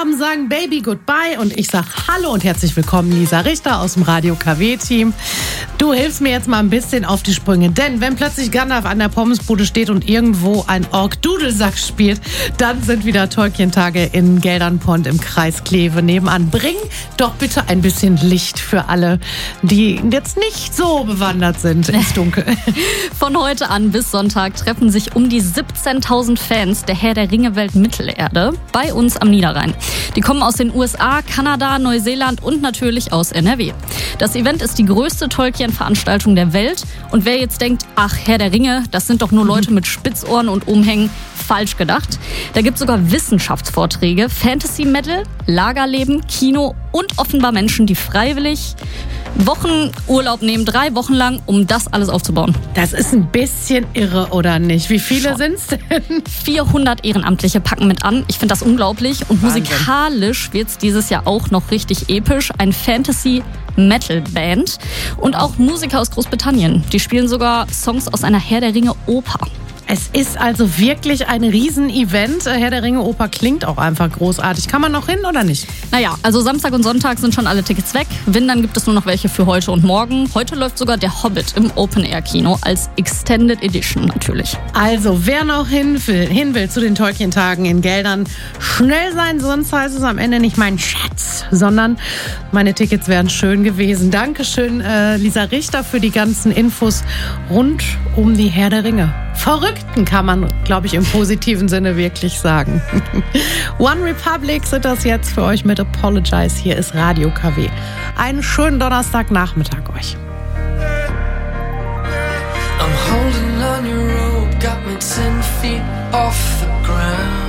Buchstaben sagen Baby Goodbye und ich sag Hallo und herzlich willkommen, Lisa Richter aus dem Radio KW-Team. Du hilfst mir jetzt mal ein bisschen auf die Sprünge, denn wenn plötzlich Gandalf an der Pommesbude steht und irgendwo ein Ork-Dudelsack spielt, dann sind wieder Tolkien-Tage in Geldernpont im Kreis Kleve nebenan. Bring doch bitte ein bisschen Licht für alle, die jetzt nicht so bewandert sind ins Dunkel. Von heute an bis Sonntag treffen sich um die 17.000 Fans der Herr der Ringe-Welt Mittelerde bei uns am Niederrhein. Die kommen aus den USA, Kanada, Neuseeland und natürlich aus NRW. Das Event ist die größte Tolkien-Veranstaltung der Welt. Und wer jetzt denkt, ach, Herr der Ringe, das sind doch nur Leute mit Spitzohren und Umhängen, falsch gedacht. Da gibt es sogar Wissenschaftsvorträge, Fantasy-Metal, Lagerleben, Kino und offenbar Menschen, die freiwillig Wochenurlaub nehmen, 3 Wochen lang, um das alles aufzubauen. Das ist ein bisschen irre, oder nicht? Wie viele sind es denn? 400 Ehrenamtliche packen mit an. Ich finde das unglaublich. Und Wahnsinn. Musikalisch wird es dieses Jahr auch noch richtig episch. Ein Fantasy-Metal-Band und auch Musiker aus Großbritannien. Die spielen sogar Songs aus einer Herr der Ringe-Oper. Es ist also wirklich ein Riesenevent. Herr der Ringe-Oper klingt auch einfach großartig. Kann man noch hin oder nicht? Naja, also Samstag und Sonntag sind schon alle Tickets weg. Wenn, dann gibt es nur noch welche für heute und morgen. Heute läuft sogar der Hobbit im Open-Air-Kino als Extended Edition natürlich. Also, wer noch hin will zu den Tolkien-Tagen in Geldern, schnell sein, sonst heißt es am Ende nicht mein Schatz, sondern meine Tickets wären schön gewesen. Dankeschön, Lisa Richter, für die ganzen Infos rund um die Herr der Ringe. Verrückten kann man, glaube ich, im positiven Sinne wirklich sagen. One Republic sind das jetzt für euch mit Apologize. Hier ist Radio KW. Einen schönen Donnerstagnachmittag euch. I'm holding on your rope, got me 10 feet off the ground.